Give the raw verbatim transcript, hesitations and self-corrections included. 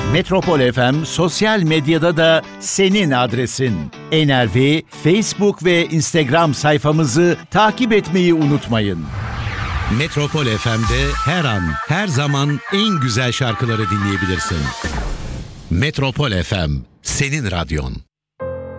Metropol F M sosyal medyada da senin adresin. N R V Facebook ve Instagram sayfamızı takip etmeyi unutmayın. Metropol F M'de her an, her zaman en güzel şarkıları dinleyebilirsin. Metropol F M, senin radyon.